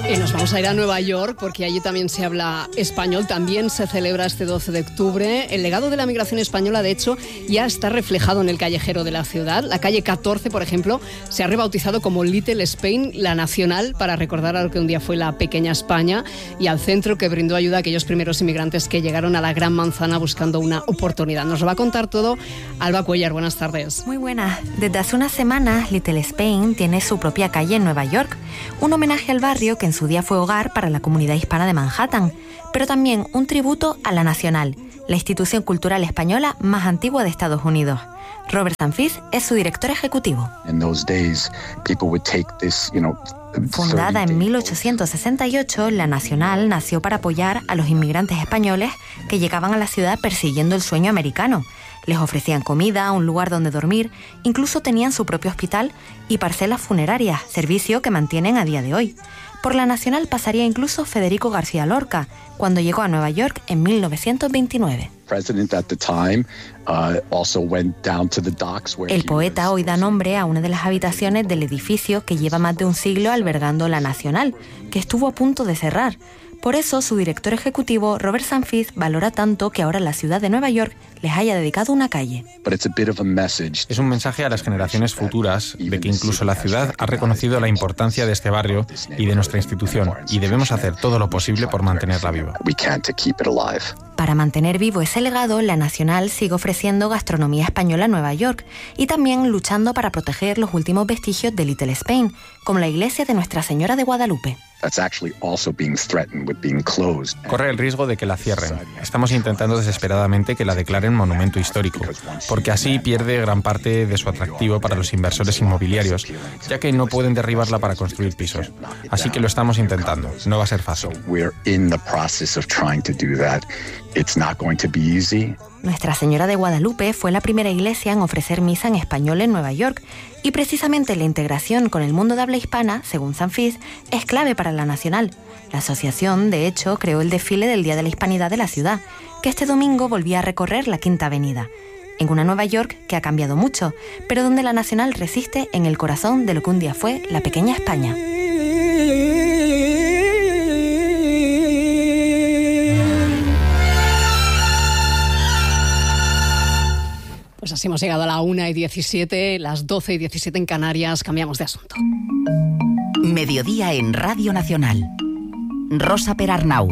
Y nos vamos a ir a Nueva York porque allí también se habla español, también se celebra este 12 de octubre. El legado de la migración española, de hecho, ya está reflejado en el callejero de la ciudad. La calle 14, por ejemplo, se ha rebautizado como Little Spain, la nacional, para recordar a lo que un día fue la pequeña España, y al centro que brindó ayuda a aquellos primeros inmigrantes que llegaron a la Gran Manzana buscando una oportunidad. Nos lo va a contar todo Alba Cuellar. Buenas tardes. Muy buenas. Desde hace unas semanas, Little Spain tiene su propia calle en Nueva York, un homenaje al barrio que en su día fue hogar para la comunidad hispana de Manhattan, pero también un tributo a la Nacional, la institución cultural española más antigua de Estados Unidos. Robert Sanfis es su director ejecutivo. Fundada en 1868, la Nacional nació para apoyar a los inmigrantes españoles que llegaban a la ciudad persiguiendo el sueño americano. Les ofrecían comida, un lugar donde dormir, incluso tenían su propio hospital y parcelas funerarias, servicio que mantienen a día de hoy. Por la Nacional pasaría incluso Federico García Lorca, cuando llegó a Nueva York en 1929. El poeta hoy da nombre a una de las habitaciones del edificio que lleva más de un siglo albergando la Nacional, que estuvo a punto de cerrar. Por eso, su director ejecutivo, Robert Sanfis, valora tanto que ahora la ciudad de Nueva York les haya dedicado una calle. Es un mensaje a las generaciones futuras de que incluso la ciudad ha reconocido la importancia de este barrio y de nuestra institución, y debemos hacer todo lo posible por mantenerla viva. Para mantener vivo ese legado, la Nacional sigue ofreciendo gastronomía española en Nueva York y también luchando para proteger los últimos vestigios de Little Spain, como la iglesia de Nuestra Señora de Guadalupe. Corre el riesgo de que la cierren. Estamos intentando desesperadamente que la declaren monumento histórico, porque así pierde gran parte de su atractivo para los inversores inmobiliarios, ya que no pueden derribarla para construir pisos. Así que lo estamos intentando. No va a ser fácil. Nuestra Señora de Guadalupe fue la primera iglesia en ofrecer misa en español en Nueva York, y precisamente la integración con el mundo de habla hispana, según Sanfis, es clave para la Nacional. La asociación, de hecho, creó el desfile del Día de la Hispanidad de la ciudad, que este domingo volvía a recorrer la Quinta Avenida, en una Nueva York que ha cambiado mucho, pero donde la Nacional resiste en el corazón de lo que un día fue la pequeña España. Pues así hemos llegado a la 1:17, las 12:17 en Canarias. Cambiamos de asunto. Mediodía en Radio Nacional. Rosa Perarnau.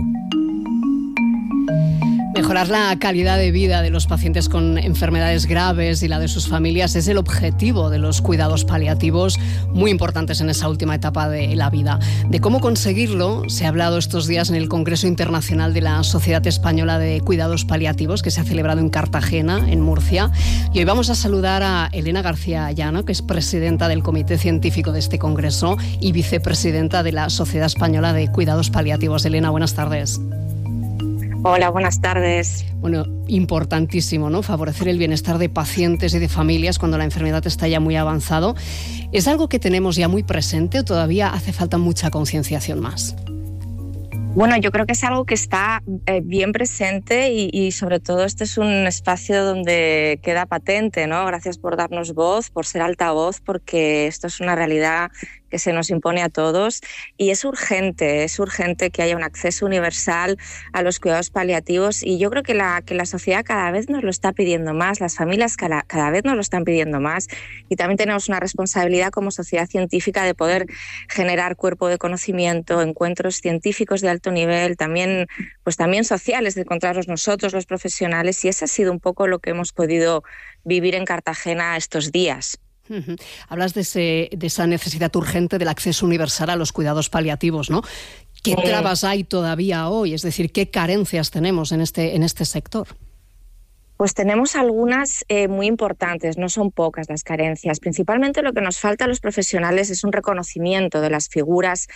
Mejorar la calidad de vida de los pacientes con enfermedades graves y la de sus familias es el objetivo de los cuidados paliativos, muy importantes en esa última etapa de la vida. De cómo conseguirlo se ha hablado estos días en el Congreso Internacional de la Sociedad Española de Cuidados Paliativos, que se ha celebrado en Cartagena, en Murcia. Y hoy vamos a saludar a Elena García Llano, que es presidenta del Comité Científico de este Congreso y vicepresidenta de la Sociedad Española de Cuidados Paliativos. Elena, buenas tardes. Hola, buenas tardes. Bueno, importantísimo, ¿no? Favorecer el bienestar de pacientes y de familias cuando la enfermedad está ya muy avanzado. ¿Es algo que tenemos ya muy presente o todavía hace falta mucha concienciación más? Bueno, yo creo que es algo que está bien presente y sobre todo este es un espacio donde queda patente, ¿no? Gracias por darnos voz, por ser altavoz, porque esto es una realidad que se nos impone a todos y es urgente que haya un acceso universal a los cuidados paliativos, y yo creo que la sociedad cada vez nos lo está pidiendo más, las familias cada vez nos lo están pidiendo más, y también tenemos una responsabilidad como sociedad científica de poder generar cuerpo de conocimiento, encuentros científicos de alto nivel, también sociales, de encontrarnos nosotros los profesionales, y eso ha sido un poco lo que hemos podido vivir en Cartagena estos días. Hablas de esa necesidad urgente del acceso universal a los cuidados paliativos, ¿no? ¿Qué trabas hay todavía hoy? Es decir, ¿qué carencias tenemos en este sector? Pues tenemos algunas muy importantes, no son pocas las carencias. Principalmente lo que nos falta a los profesionales es un reconocimiento de las figuras,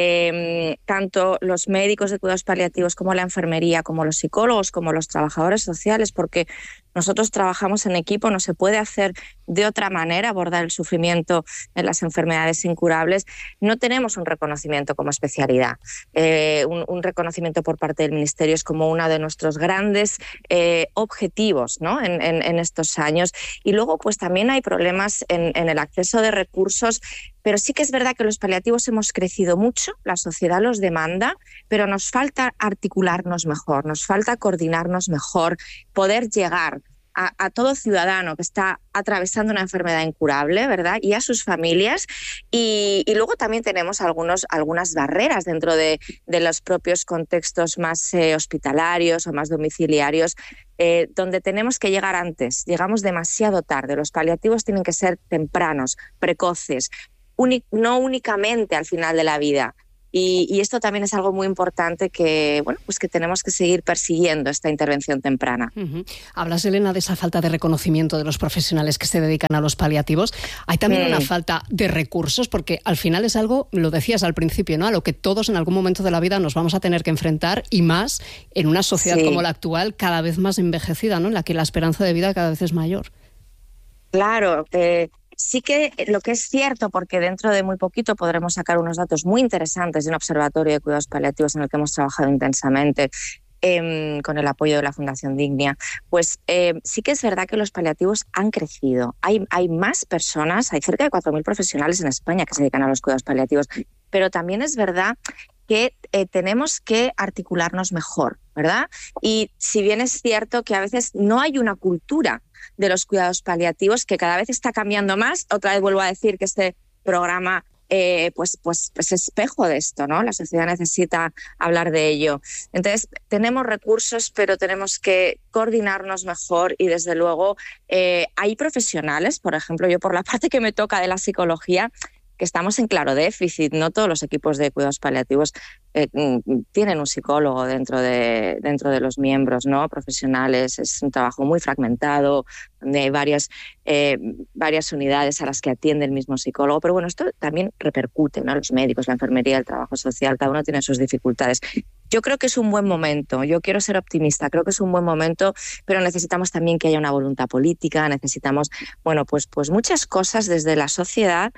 tanto los médicos de cuidados paliativos como la enfermería, como los psicólogos, como los trabajadores sociales, porque nosotros trabajamos en equipo, no se puede hacer de otra manera abordar el sufrimiento en las enfermedades incurables. No tenemos un reconocimiento como especialidad. Un reconocimiento por parte del Ministerio es como uno de nuestros grandes objetivos paliativos, ¿no? en estos años. Y luego pues también hay problemas en el acceso de recursos, pero sí que es verdad que los paliativos hemos crecido mucho, la sociedad los demanda, pero nos falta articularnos mejor, nos falta coordinarnos mejor, poder llegar a todo ciudadano que está atravesando una enfermedad incurable, ¿verdad? Y a sus familias. Y luego también tenemos algunas barreras dentro de los propios contextos más hospitalarios o más domiciliarios, donde tenemos que llegar antes. Llegamos demasiado tarde. Los paliativos tienen que ser tempranos, precoces, no únicamente al final de la vida. Y esto también es algo muy importante que, bueno, pues que tenemos que seguir persiguiendo esta intervención temprana. Hablas, Elena, de esa falta de reconocimiento de los profesionales que se dedican a los paliativos. Hay también una falta de recursos, porque al final es algo, lo decías al principio, ¿no?, a lo que todos en algún momento de la vida nos vamos a tener que enfrentar, y más en una sociedad como la actual, cada vez más envejecida, ¿no?, en la que la esperanza de vida cada vez es mayor. Claro, sí que lo que es cierto, porque dentro de muy poquito podremos sacar unos datos muy interesantes de un observatorio de cuidados paliativos en el que hemos trabajado intensamente con el apoyo de la Fundación Dignia, pues sí que es verdad que los paliativos han crecido. Hay más personas, hay cerca de 4.000 profesionales en España que se dedican a los cuidados paliativos, pero también es verdad que tenemos que articularnos mejor, ¿verdad? Y si bien es cierto que a veces no hay una cultura de los cuidados paliativos, que cada vez está cambiando más, otra vez vuelvo a decir que este programa pues es espejo de esto, ¿no? La sociedad necesita hablar de ello. Entonces, tenemos recursos, pero tenemos que coordinarnos mejor y, desde luego, hay profesionales, por ejemplo, yo por la parte que me toca de la psicología, que estamos en claro déficit. No todos los equipos de cuidados paliativos tienen un psicólogo dentro de los miembros, ¿no?, profesionales. Es un trabajo muy fragmentado, donde hay varias unidades a las que atiende el mismo psicólogo. Pero bueno, esto también repercute, ¿no?, los médicos, la enfermería, el trabajo social, cada uno tiene sus dificultades. Yo creo que es un buen momento, yo quiero ser optimista, creo que es un buen momento, pero necesitamos también que haya una voluntad política, necesitamos, bueno, pues muchas cosas desde la sociedad,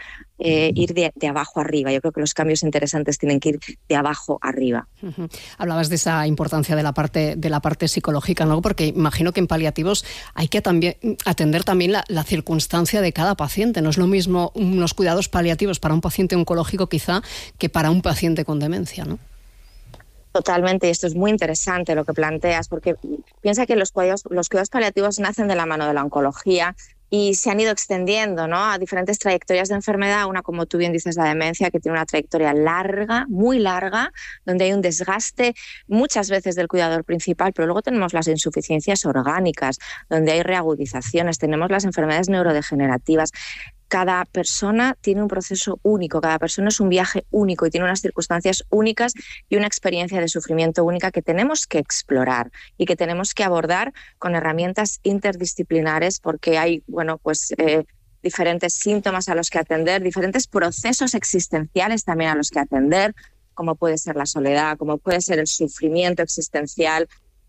ir de abajo arriba. Yo creo que los cambios interesantes tienen que ir de abajo arriba. Hablabas de esa importancia de la parte psicológica, ¿no? Porque imagino que en paliativos hay que atender también la circunstancia de cada paciente. No es lo mismo unos cuidados paliativos para un paciente oncológico quizá que para un paciente con demencia, ¿no? Totalmente, y esto es muy interesante lo que planteas, porque piensa que los cuidados paliativos nacen de la mano de la oncología y se han ido extendiendo, ¿no?, a diferentes trayectorias de enfermedad. Una, como tú bien dices, la demencia, que tiene una trayectoria larga, muy larga, donde hay un desgaste muchas veces del cuidador principal, pero luego tenemos las insuficiencias orgánicas, donde hay reagudizaciones, tenemos las enfermedades neurodegenerativas. Cada persona tiene un proceso único, cada persona es un viaje único y tiene unas circunstancias únicas y una experiencia de sufrimiento única que tenemos que explorar y que tenemos que abordar con herramientas interdisciplinares, porque hay, bueno, pues diferentes síntomas a los que atender, diferentes procesos existenciales también a los que atender, como puede ser la soledad, como puede ser el sufrimiento existencial.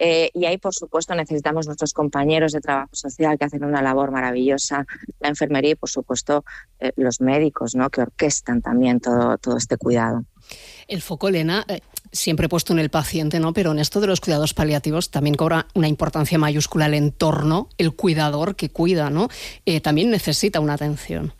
Y ahí, por supuesto, necesitamos nuestros compañeros de trabajo social, que hacen una labor maravillosa, la enfermería y, por supuesto, los médicos, ¿no?, que orquestan también todo este cuidado. El foco, Elena, siempre puesto en el paciente, ¿no?, pero en esto de los cuidados paliativos también cobra una importancia mayúscula el entorno, el cuidador que cuida, ¿no? También necesita una atención.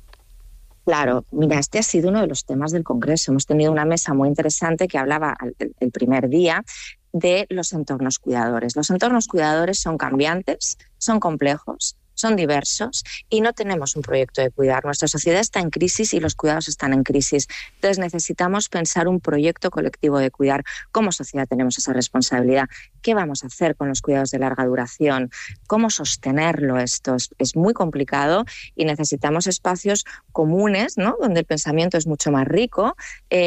Claro, mira, este ha sido uno de los temas del Congreso. Hemos tenido una mesa muy interesante que hablaba el primer día de los entornos cuidadores. Los entornos cuidadores son cambiantes, son complejos, son diversos y no tenemos un proyecto de cuidar. Nuestra sociedad está en crisis y los cuidados están en crisis. Entonces necesitamos pensar un proyecto colectivo de cuidar. Como sociedad tenemos esa responsabilidad. ¿Qué vamos a hacer con los cuidados de larga duración? ¿Cómo sostenerlo esto? Es muy complicado y necesitamos espacios comunes, ¿no?, donde el pensamiento es mucho más rico,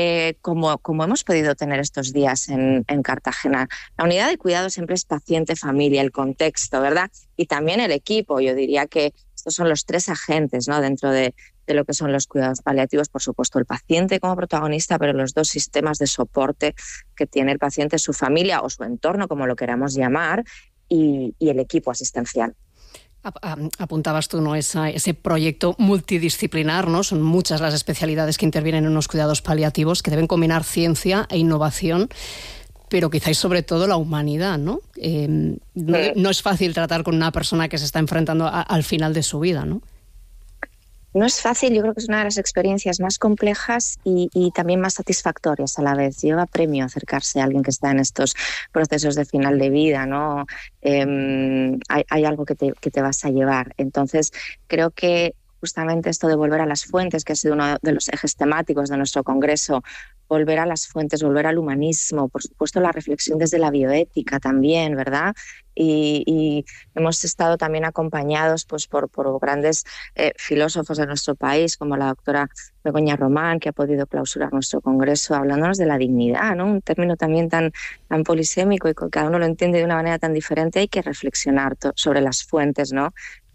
como hemos podido tener estos días en Cartagena. La unidad de cuidado siempre es paciente, familia, el contexto, ¿verdad? Y también el equipo. Yo diría que estos son los tres agentes, ¿no?, dentro de lo que son los cuidados paliativos. Por supuesto, el paciente como protagonista, pero los dos sistemas de soporte que tiene el paciente, su familia o su entorno, como lo queramos llamar, y el equipo asistencial. Apuntabas tú, ¿no?, ese proyecto multidisciplinar, ¿no? Son muchas las especialidades que intervienen en los cuidados paliativos, que deben combinar ciencia e innovación. pero quizás sobre todo la humanidad, ¿no? No es fácil tratar con una persona que se está enfrentando al final de su vida, ¿no? No es fácil, yo creo que es una de las experiencias más complejas y también más satisfactorias a la vez. Lleva premio acercarse a alguien que está en estos procesos de final de vida, ¿no? Hay algo que te vas a llevar. Entonces, creo que justamente esto de volver a las fuentes, que ha sido uno de los ejes temáticos de nuestro congreso, volver a las fuentes, volver al humanismo, por supuesto la reflexión desde la bioética también, ¿verdad? Y hemos estado también acompañados pues, por grandes filósofos de nuestro país, como la doctora Begoña Román, que ha podido clausurar nuestro congreso, hablándonos de la dignidad, ¿no? Un término también tan polisémico y que cada uno lo entiende de una manera tan diferente. Hay que reflexionar sobre las fuentes, ¿no?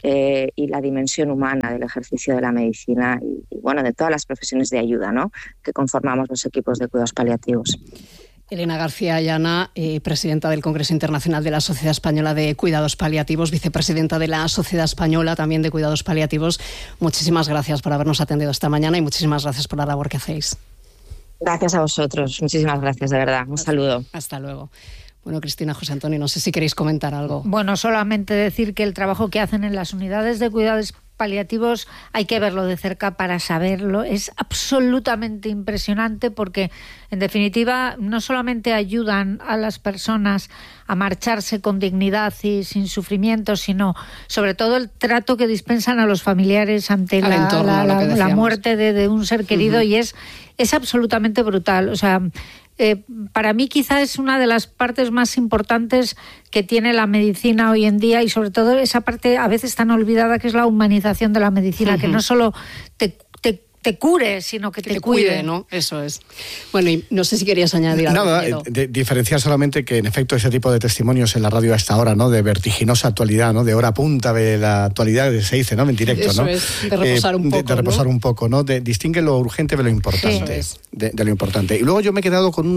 Y la dimensión humana del ejercicio de la medicina y bueno, de todas las profesiones de ayuda, ¿no? Que conformamos los equipos de cuidados paliativos. Elena García Ayana, presidenta del Congreso Internacional de la Sociedad Española de Cuidados Paliativos, vicepresidenta de la Sociedad Española también de Cuidados Paliativos. Muchísimas gracias por habernos atendido esta mañana y muchísimas gracias por la labor que hacéis. Gracias a vosotros, muchísimas gracias, de verdad. Un saludo. Hasta luego. Bueno, Cristina, José Antonio, no sé si queréis comentar algo. Bueno, solamente decir que el trabajo que hacen en las unidades de cuidados paliativos hay que verlo de cerca para saberlo. Es absolutamente impresionante porque, en definitiva, no solamente ayudan a las personas a marcharse con dignidad y sin sufrimiento, sino sobre todo el trato que dispensan a los familiares ante la muerte de un ser querido. Y es absolutamente brutal. O sea, para mí quizá es una de las partes más importantes que tiene la medicina hoy en día y sobre todo esa parte a veces tan olvidada que es la humanización de la medicina, que no solo te cure, sino que te cuide, ¿no? Eso es. Bueno, y no sé si querías añadir algo. Nada, diferenciar solamente que en efecto ese tipo de testimonios en la radio a esta hora, ¿no? De vertiginosa actualidad, ¿no? De hora punta de la actualidad, se dice, ¿no? En directo, eso ¿no? Es, de reposar un poco, de reposar un poco, ¿no? Distingue lo urgente de lo importante. Sí. De lo importante. Y luego yo me he quedado con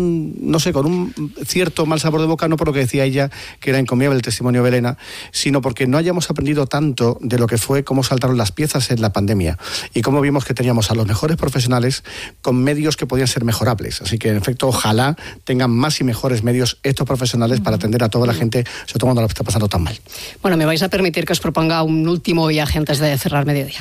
un cierto mal sabor de boca, no por lo que decía ella, que era encomiable el testimonio de Elena, sino porque no hayamos aprendido tanto de lo que fue cómo saltaron las piezas en la pandemia y cómo vimos que teníamos a los mejores profesionales con medios que podían ser mejorables. Así que, en efecto, ojalá tengan más y mejores medios estos profesionales para atender a toda la gente, sobre todo cuando lo está pasando tan mal. Bueno, me vais a permitir que os proponga un último viaje antes de cerrar Mediodía.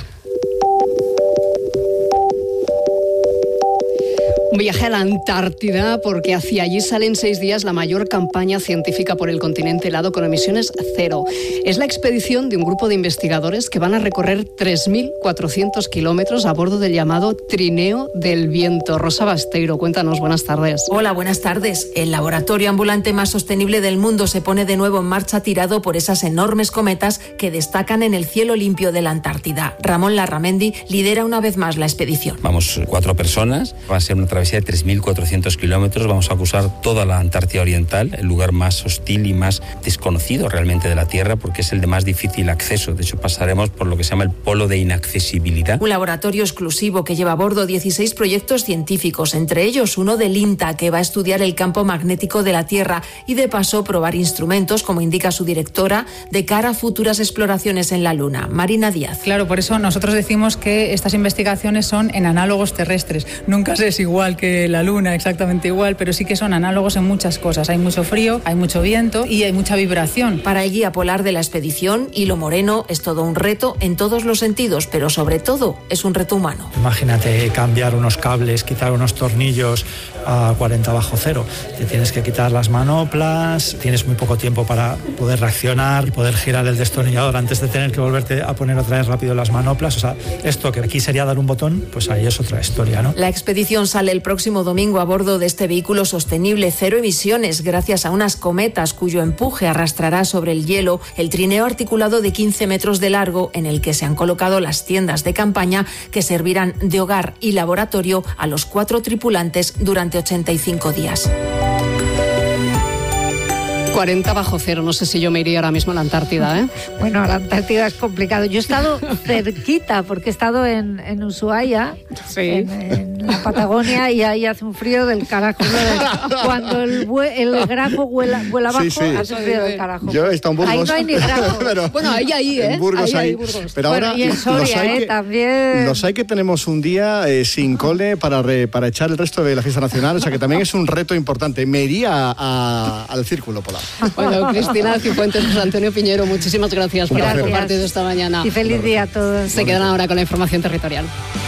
Un viaje a la Antártida, porque hacia allí sale en 6 días la mayor campaña científica por el continente helado con emisiones cero. Es la expedición de un grupo de investigadores que van a recorrer 3.400 kilómetros a bordo del llamado Trineo del Viento. Rosa Basteiro, cuéntanos, buenas tardes. Hola, buenas tardes. El laboratorio ambulante más sostenible del mundo se pone de nuevo en marcha tirado por esas enormes cometas que destacan en el cielo limpio de la Antártida. Ramón Larramendi lidera una vez más la expedición. Vamos 4 personas, va a ser una travesía de 3.400 kilómetros, vamos a cruzar toda la Antártida Oriental, el lugar más hostil y más desconocido realmente de la Tierra, porque es el de más difícil acceso. De hecho, pasaremos por lo que se llama el polo de inaccesibilidad. Un laboratorio exclusivo que lleva a bordo 16 proyectos científicos, entre ellos uno del INTA, que va a estudiar el campo magnético de la Tierra y de paso probar instrumentos, como indica su directora, de cara a futuras exploraciones en la Luna. Marina Díaz. Claro, por eso nosotros decimos que estas investigaciones son en análogos terrestres. Nunca se es igual que la Luna, exactamente igual, pero sí que son análogos en muchas cosas. Hay mucho frío, hay mucho viento y hay mucha vibración. Para el guía polar de la expedición, Hilo Moreno, es todo un reto en todos los sentidos, pero sobre todo es un reto humano. Imagínate cambiar unos cables, quitar unos tornillos a 40 bajo cero. Te tienes que quitar las manoplas, tienes muy poco tiempo para poder reaccionar y poder girar el destornillador antes de tener que volverte a poner otra vez rápido las manoplas. O sea, esto que aquí sería dar un botón, pues ahí es otra historia, ¿no? La expedición sale el próximo domingo a bordo de este vehículo sostenible cero emisiones gracias a unas cometas cuyo empuje arrastrará sobre el hielo el trineo articulado de 15 metros de largo en el que se han colocado las tiendas de campaña que servirán de hogar y laboratorio a los 4 tripulantes durante 85 días. 40 bajo cero, no sé si yo me iría ahora mismo a la Antártida, ¿eh? Bueno, a la Antártida es complicado. Yo he estado cerquita porque he estado en Ushuaia, sí, en la Patagonia y ahí hace un frío del carajo. Cuando el grafo vuela abajo, hace frío del carajo. Yo he estado en Burgos. Ahí no hay ni grafo. Bueno, ahí, ¿eh? En Burgos hay. Pero bueno, ahora y en Soria, también. Los hay que tenemos un día sin cole para echar el resto de la fiesta nacional, o sea que también es un reto importante. Me iría al Círculo Polar. Bueno, Cristina Cifuentes, José Antonio Piñero, muchísimas gracias por haber compartido esta mañana. Y feliz día a todos. Se quedan ahora con la información territorial.